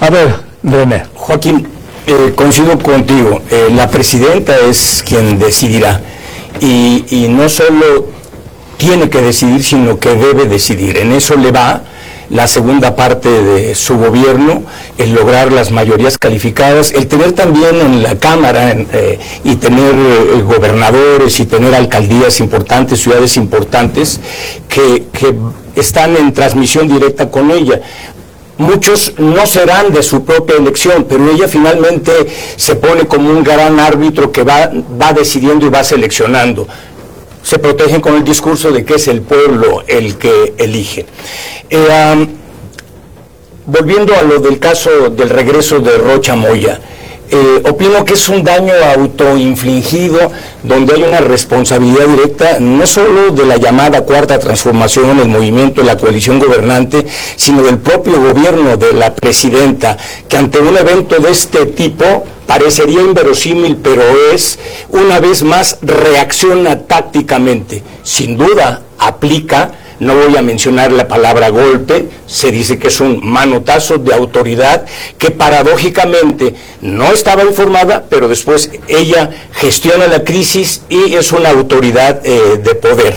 A ver, René. Joaquín, coincido contigo, la presidenta es quien decidirá y no solo tiene que decidir, sino que debe decidir. En eso le va la segunda parte de su gobierno, el lograr las mayorías calificadas, el tener también en la Cámara y tener gobernadores y tener alcaldías importantes, ciudades importantes que están en transmisión directa con ella. Muchos no serán de su propia elección, pero ella finalmente se pone como un gran árbitro que va decidiendo y va seleccionando. Se protegen con el discurso de que es el pueblo el que elige. Volviendo a lo del caso del regreso de Rocha Moya, opino que es un daño autoinfligido donde hay una responsabilidad directa no solo de la llamada cuarta transformación, el movimiento de la coalición gobernante, sino del propio gobierno de la presidenta, que ante un evento de este tipo parecería inverosímil, pero es, una vez más, reacciona tácticamente. Sin duda aplica, no voy a mencionar la palabra golpe, se dice que es un manotazo de autoridad que paradójicamente no estaba informada, pero después ella gestiona la crisis y es una autoridad de poder.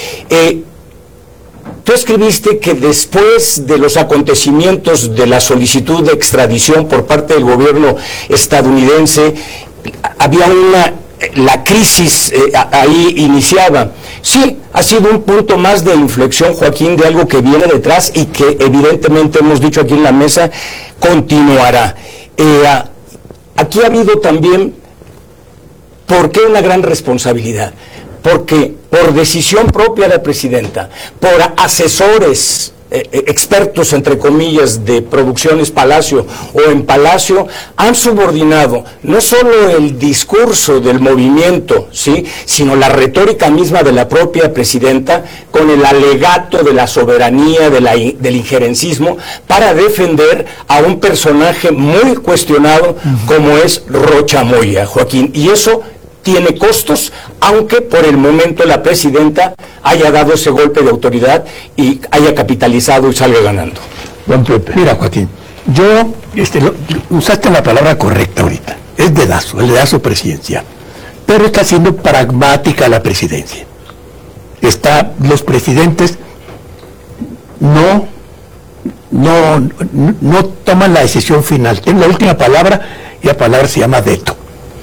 Tú escribiste que después de los acontecimientos de la solicitud de extradición por parte del gobierno estadounidense, había la crisis ahí iniciaba. Sí, ha sido un punto más de inflexión, Joaquín, de algo que viene detrás y que evidentemente hemos dicho aquí en la mesa, continuará. Aquí ha habido también, ¿por qué una gran responsabilidad? Porque por decisión propia de la presidenta, por asesores expertos, entre comillas, de Producciones Palacio o en Palacio, han subordinado no solo el discurso del movimiento, ¿sí?, sino la retórica misma de la propia presidenta con el alegato de la soberanía, del injerencismo, para defender a un personaje muy cuestionado como es Rocha Moya, Joaquín. Y eso tiene costos, aunque por el momento la presidenta haya dado ese golpe de autoridad y haya capitalizado y salga ganando. Don Pepe. Mira, Joaquín, usaste la palabra correcta ahorita, es dedazo, el dedazo presidencial, pero está siendo pragmática la presidencia. Los presidentes no toman la decisión final, tienen la última palabra y la palabra se llama veto.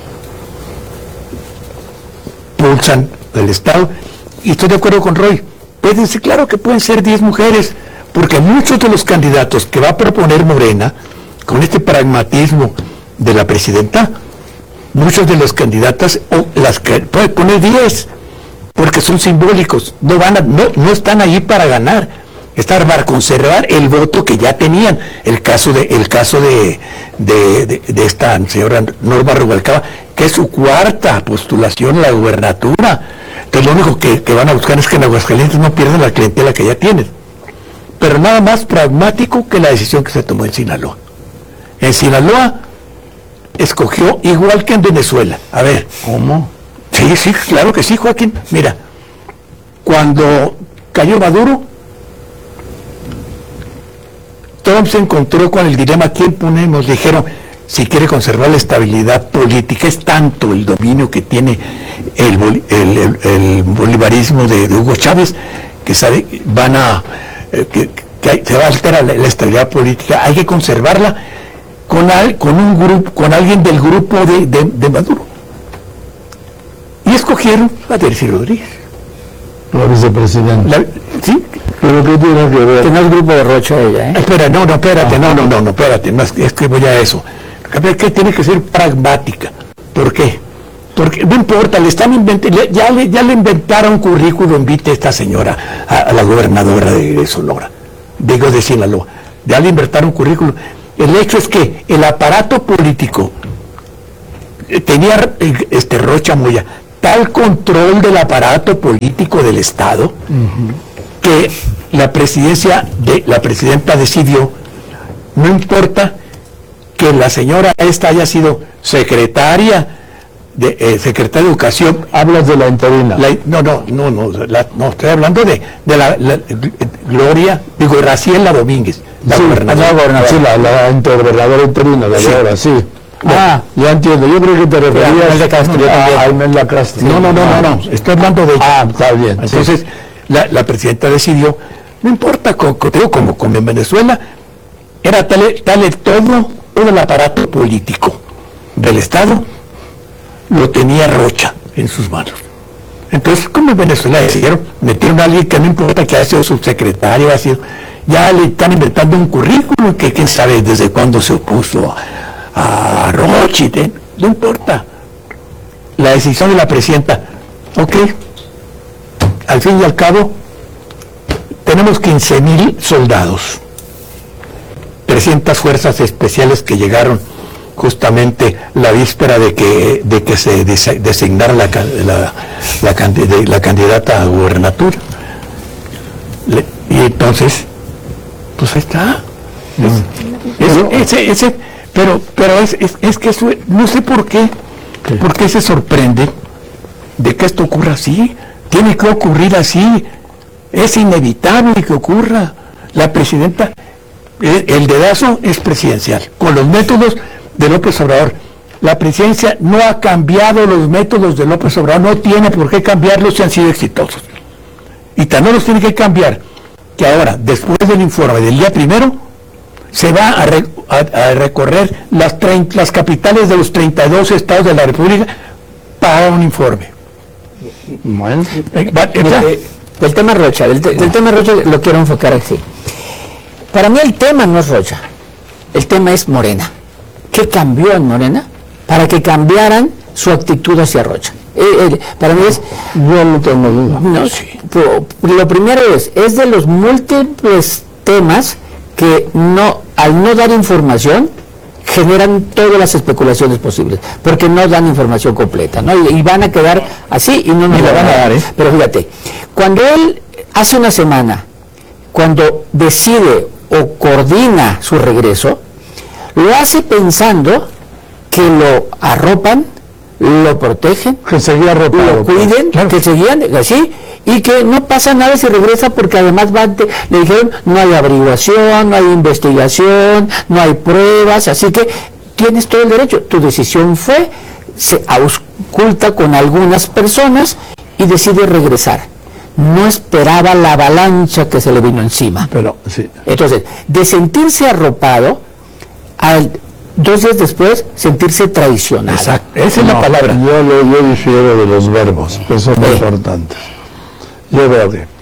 Pulsan el Estado, y estoy de acuerdo con Roy, claro que pueden ser 10 mujeres, porque muchos de los candidatos que va a proponer Morena, con este pragmatismo de la presidenta, muchos de los candidatas, puede poner 10, porque son simbólicos, no están ahí para ganar, están para conservar el voto que ya tenían. El caso de esta señora Norma Rubalcaba, que es su cuarta postulación a la gubernatura. Entonces lo único que van a buscar es que en Aguascalientes no pierdan la clientela que ya tienen. Pero nada más pragmático que la decisión que se tomó en Sinaloa. En Sinaloa escogió igual que en Venezuela. A ver. ¿Cómo? Sí, claro que sí, Joaquín. Mira, cuando cayó Maduro, Trump se encontró con el dilema: ¿quién ponemos? Dijeron, si quiere conservar la estabilidad política, es tanto el dominio que tiene el bolivarismo de Hugo Chávez, que sabe, que se va a alterar la estabilidad política, hay que conservarla con alguien del grupo de Maduro. Y escogieron a Delcy Rodríguez, la vicepresidenta. ¿Sí? ¿Pero qué tiene que ver? Tiene el grupo de Rocha ella, ¿eh? Espera, espérate, es que voy a eso. Que tiene que ser pragmática. ¿Por qué? Porque no importa, le están inventando, ya le inventaron currículum vitae a esta señora, a la gobernadora de Sonora, de Sinaloa. Ya le inventaron currículum. El hecho es que el aparato político tenía Rocha Moya tal control del aparato político del Estado, que la presidenta decidió, no importa que la señora esta haya sido secretaria de Educación. Hablas de la interina. No, estoy hablando de Graciela Domínguez, Sí, sí, la intergobernadora interina, la de ahora, sí. Ya entiendo, yo creo que te referías a Imelda Castro. No, estoy hablando de ella. Está bien. Entonces, la presidenta decidió, no importa, como en Venezuela, era tal todo el aparato político del Estado, lo tenía Rocha en sus manos. Entonces, como en Venezuela decidieron, metieron a alguien que no importa que haya sido subsecretario, ya le están inventando un currículum que quién sabe desde cuándo se opuso a Rocha, no importa. La decisión de la presidenta, ok, al fin y al cabo, tenemos 15,000 soldados, 300 fuerzas especiales que llegaron justamente la víspera de que se designara la candidata a gubernatura. Y entonces, pues ahí está. Pero es que eso, no sé por qué se sorprende de que esto ocurra así. Tiene que ocurrir así. Es inevitable que ocurra. La presidenta, el dedazo es presidencial, con los métodos de López Obrador. La presidencia no ha cambiado los métodos de López Obrador, no tiene por qué cambiarlos si han sido exitosos. Y también los tiene que cambiar, que ahora, después del informe del día primero, se va a recorrer las capitales de los 32 estados de la República para un informe. Bueno, del tema Rocha, del tema Rocha lo quiero enfocar así. Para mí el tema no es Rocha, el tema es Morena. ¿Qué cambió en Morena para que cambiaran su actitud hacia Rocha? Para mí es... Yo no tengo duda. No, sí. Lo primero es de los múltiples temas que al no dar información generan todas las especulaciones posibles, porque no dan información completa, ¿no? Y van a quedar así y no nos la van a dar, ¿eh? Pero fíjate, cuando él hace una semana, cuando decide o coordina su regreso, lo hace pensando que lo arropan, lo protegen, que seguía arropado, lo cuiden, claro, que seguían así, y que no pasa nada si regresa, porque además le dijeron no hay averiguación, no hay investigación, no hay pruebas, así que tienes todo el derecho. Tu decisión se ausculta con algunas personas y decide regresar. No esperaba la avalancha que se le vino encima. Pero sí. Entonces, de sentirse arropado, 2 días después sentirse traicionado. Exacto, esa es la palabra. Yo difiero de los verbos, que son muy importantes. Yo veo que,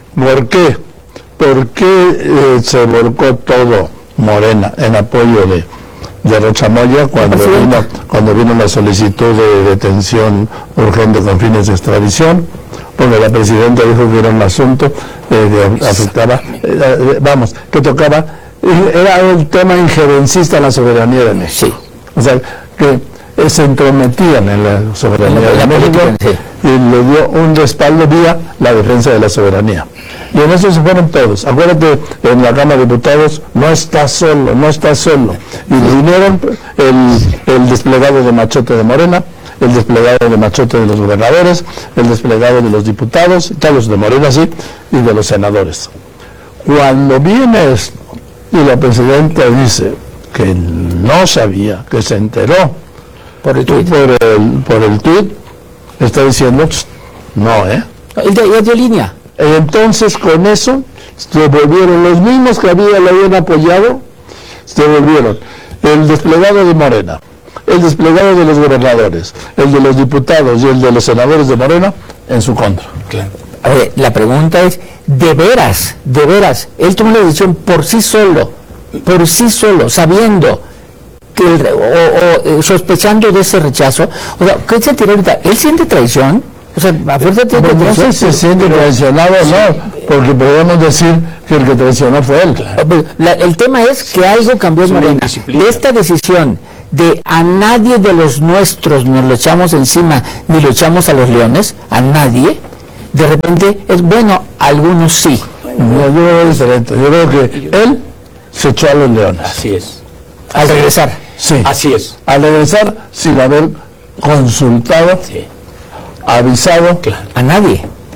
¿por qué se volcó todo Morena en apoyo de Rocha Moya cuando vino la solicitud de detención urgente con fines de extradición? Porque la presidenta dijo que era un asunto que afectaba, que tocaba, era un tema injerencista en la soberanía de México. Sí. O sea, que se entrometían en la soberanía de México, sí, y le dio un respaldo vía la defensa de la soberanía. Y en eso se fueron todos. Acuérdate, en la Cámara de Diputados no está solo. Y vinieron el desplegado de machote de Morena, el desplegado de machote de los gobernadores, el desplegado de los diputados, todos de Morena, sí, y de los senadores. Cuando viene esto, y la presidenta dice que no sabía, que se enteró por el tuit, está diciendo, no, El de línea. Entonces, con eso, se volvieron los mismos que le habían apoyado, se volvieron el desplegado de Morena, el desplegado de los gobernadores, el de los diputados y el de los senadores de Morena en su contra. Claro. A ver, la pregunta es, de veras, él tomó la decisión por sí solo, sabiendo que sospechando de ese rechazo, o sea, ¿qué se tiró ahorita? ¿Él siente traición? O sea, a fuerza de no sé si se siente traicionado o no, porque podemos decir que el que traicionó fue él. El tema es que algo cambió en Morena. Esta decisión de a nadie de los nuestros nos lo echamos encima, ni lo echamos a los leones, a nadie, de repente es bueno, algunos sí. No, yo veo diferente. Yo creo que él se echó a los leones. Así es. Al regresar. Sí. Así es. Al regresar sin haber consultado, sí, avisado, a nadie.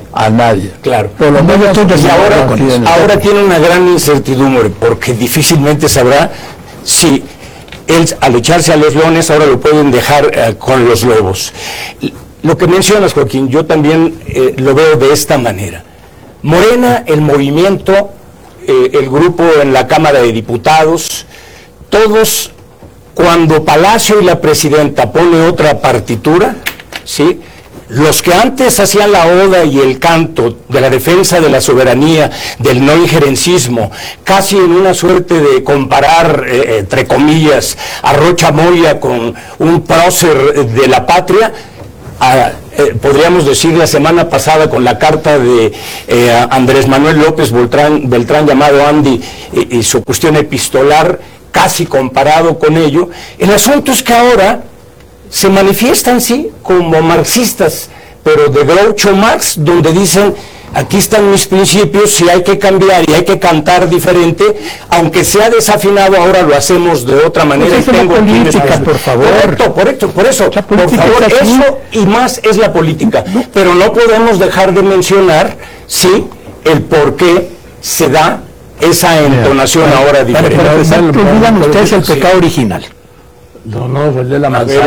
a nadie. Claro. Por lo menos y ahora tiene una gran incertidumbre, porque difícilmente sabrá si él, al echarse a los leones, ahora lo pueden dejar con los lobos. Lo que mencionas, Joaquín, yo también lo veo de esta manera. Morena, el movimiento, el grupo en la Cámara de Diputados, todos, cuando Palacio y la presidenta pone otra partitura, ¿sí?, los que antes hacían la oda y el canto de la defensa de la soberanía, del no injerencismo, casi en una suerte de comparar, entre comillas, a Rocha Moya con un prócer de la patria, podríamos decir la semana pasada con la carta de Andrés Manuel López Beltrán llamado Andy, y su cuestión epistolar, casi comparado con ello. El asunto es que ahora se manifiestan, sí, como marxistas, pero de Groucho Marx, donde dicen, aquí están mis principios, y hay que cambiar y hay que cantar diferente, aunque sea desafinado, ahora lo hacemos de otra manera. Pues es la política, por favor. Correcto, por eso, por favor, eso y más es la política. Pero no podemos dejar de mencionar, sí, el por qué se da esa entonación ahora diferente. Para empezar, olvidan ustedes el pecado original. No, el de la manzana.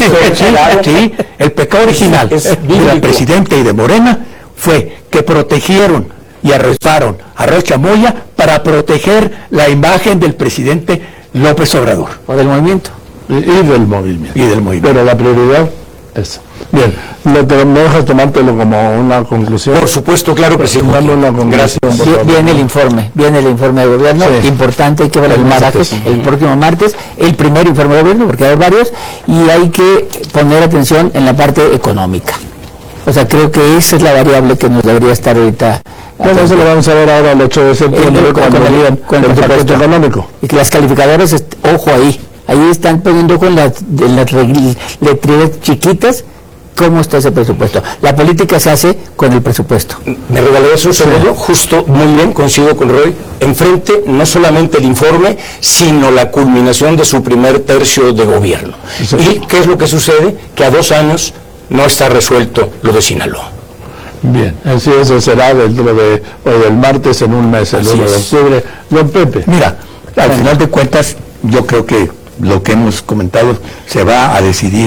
Sí, el pecado original de la presidenta y de Morena fue que protegieron y arrestaron a Rocha Moya para proteger la imagen del presidente López Obrador. O del movimiento. Y del movimiento. Pero la prioridad es... Bien, ¿me dejas tomártelo como una conclusión? Por supuesto, claro que sí. Gracias. Viene el informe de gobierno, sí. Importante, hay que ver el martes, el próximo martes, el primer informe de gobierno, porque hay varios, y hay que poner atención en la parte económica. O sea, creo que esa es la variable que nos debería estar ahorita. Bueno, eso lo vamos a ver ahora el 8 de septiembre, cuando digan el presupuesto económico. Y que las calificadoras, ojo ahí están poniendo con las letreras chiquitas. ¿Cómo está ese presupuesto? La política se hace con el presupuesto. Me regalé eso, segundo, justo, muy bien, coincido con Roy. Enfrente, no solamente el informe, sino la culminación de su primer tercio de gobierno. Sí. ¿Y qué es lo que sucede? Que a 2 años no está resuelto lo de Sinaloa. Bien, así eso será del martes en un mes, el 1 de octubre. Don Pepe. Mira, al final de cuentas, yo creo que lo que hemos comentado se va a decidir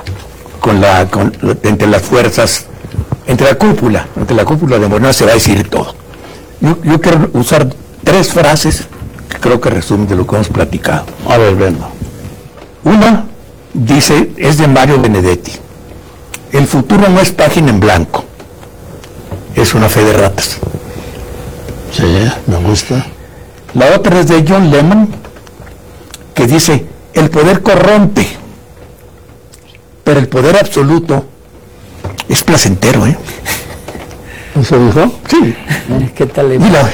entre las fuerzas, entre la cúpula de Morena se va a decir todo. Yo quiero usar 3 frases que creo que resumen de lo que hemos platicado. A ver, venga. Una dice, es de Mario Benedetti: el futuro no es página en blanco, es una fe de ratas. Sí, me gusta. La otra es de John Lennon, que dice, el poder corrompe, pero el poder absoluto es placentero, ¿eh? ¿Eso dijo? Sí. ¿Qué tal? Y la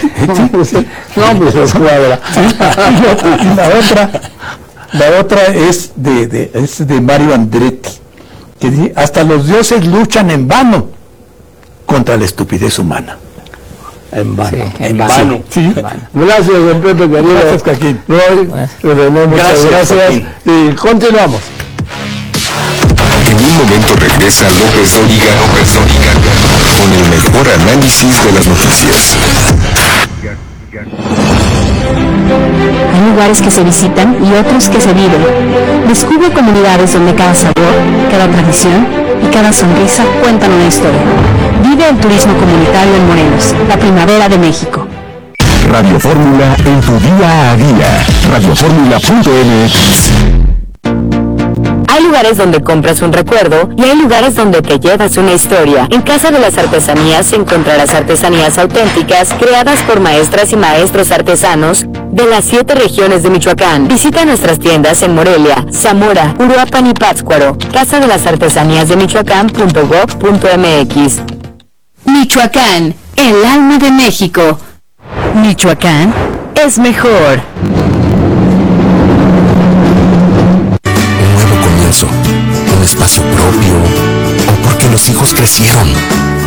otra es de Mario Andretti, que dice, hasta los dioses luchan en vano contra la estupidez humana. En vano. Sí, en vano. Sí. Gracias, don Pepe, querido. Gracias, Joaquín. Muchas gracias. Y continuamos. En un momento regresa López Dóriga con el mejor análisis de las noticias. Hay lugares que se visitan y otros que se viven. Descubre comunidades donde cada sabor, cada tradición y cada sonrisa cuentan una historia. Vive el turismo comunitario en Morelos, la primavera de México. Radio Fórmula en tu día a día. Radioformula.mx. Hay lugares donde compras un recuerdo y hay lugares donde te llevas una historia. En Casa de las Artesanías encontrarás artesanías auténticas creadas por maestras y maestros artesanos de las 7 regiones de Michoacán. Visita nuestras tiendas en Morelia, Zamora, Uruapan y Pátzcuaro. Casa de las Artesanías de Michoacán.gov.mx. Michoacán, el alma de México. Michoacán es mejor. Un espacio propio, o porque los hijos crecieron.